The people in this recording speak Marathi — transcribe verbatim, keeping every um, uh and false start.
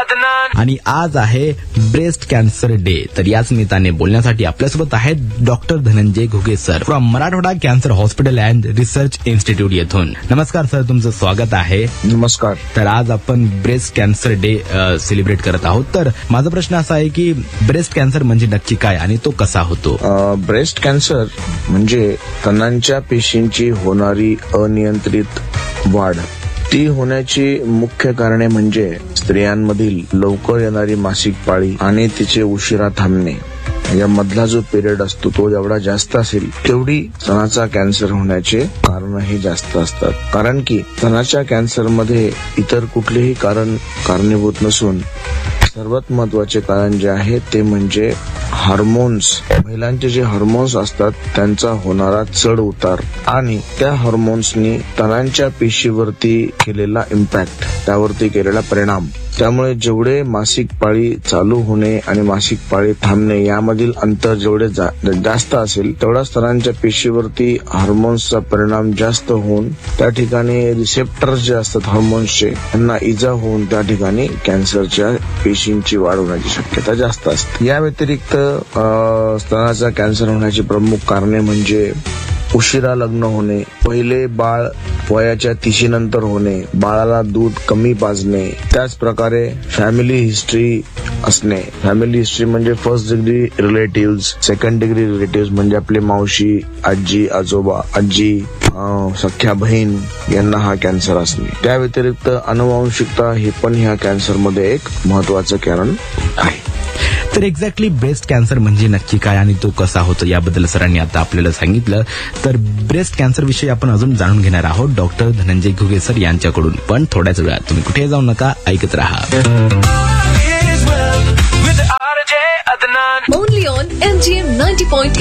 आणि आज आहे ब्रेस्ट कॅन्सर डे. तर याच निमित्ताने बोलण्यासाठी आपल्यासोबत आहेत doctor Dhananjay Ghuge sir from Marathwada cancer hospital and research institute येथून. नमस्कार सर, तुमचं स्वागत आहे. नमस्कार. तर आज आपण ब्रेस्ट कॅन्सर डे सेलिब्रेट करत आहोत. तर माझा प्रश्न असा आहे की ब्रेस्ट कॅन्सर म्हणजे नक्की काय आणि तो कसा होतो? ब्रेस्ट कॅन्सर म्हणजे स्तनांच्या पेशींची होणारी अनियंत्रित वाढ. ती होण्याची मुख्य कारणे म्हणजे स्त्रियांमधील लवकर येणारी मासिक पाळी आणि तिचे उशिरा थांबणे. या मधला जो पिरियड असतो तो जेवढा जास्त असेल तेवढी स्तनाचा कॅन्सर होण्याचे कारण हे जास्त असतात. कारण की स्तनाच्या कॅन्सरमध्ये इतर कुठलेही कारण कारणीभूत नसून सर्वात महत्वाचे कारण जे आहे ते म्हणजे हार्मोन्स. महिलांचे जे हार्मोन्स असतात त्यांचा होणारा चढ उतार आणि त्या हार्मोन्सनी स्तनांच्या पेशीवरती केलेला इम्पॅक्ट, त्यावरती केलेला परिणाम. त्यामुळे जेवढे मासिक पाळी चालू होणे आणि मासिक पाळी थांबणे यामधील अंतर जेवढे जास्त असेल तेवढा स्तनांच्या पेशीवरती हार्मोन्सचा परिणाम जास्त होऊन त्या ठिकाणी रिसेप्टर्स जे असतात हार्मोन्सचे त्यांना इजा होऊन त्या ठिकाणी कॅन्सरच्या पेशींची वाढ होण्याची शक्यता जास्त असते. या व्यतिरिक्त स्तनाचा कॅन्सर होण्याची प्रमुख कारणे म्हणजे उशिरा लग्न होणे, पहिले बाळ वयाच्या तिशीनंतर होणे, बाळाला दूध कमी पाजणे, त्याच प्रकारे फॅमिली हिस्ट्री असणे. फॅमिली हिस्ट्री म्हणजे first degree relative, second degree relative म्हणजे आपले मावशी, आजी, आजोबा, आजी, सख्या बहीण यांना हा कॅन्सर असणे. त्या व्यतिरिक्त अनुवांशिकता हे पण ह्या कॅन्सरमध्ये एक महत्वाचं कारण आहे. तर एक्झॅक्टली ब्रेस्ट कॅन्सर म्हणजे नक्की काय आणि तो कसा होतो याबद्दल सरांनी आता आपल्याला सांगितलं. तर ब्रेस्ट कॅन्सर विषयी आपण अजून जाणून घेणार आहोत डॉक्टर धनंजय घुगे सर यांच्याकडून. पण थोड्याच वेळात तुम्ही कुठे जाऊ नका, ऐकत राहा. Only on M G M ninety point eight